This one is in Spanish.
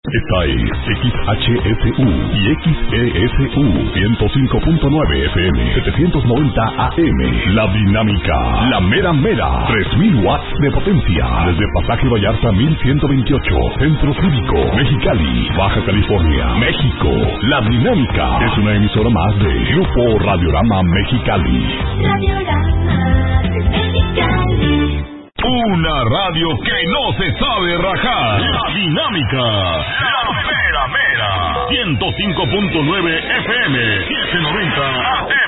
Esta es XHSU y XESU 105.9 FM 790 AM. La Dinámica, la mera mera, 3000 watts de potencia. Desde Pasaje Vallarta 1128, Centro Cívico, Mexicali, Baja California, México. La Dinámica es una emisora más de Grupo Radiorama Mexicali. Radiorama Mexicali. Una radio que no se sabe rajar. La Dinámica, la mera mera, 105.9 FM, 790 AM.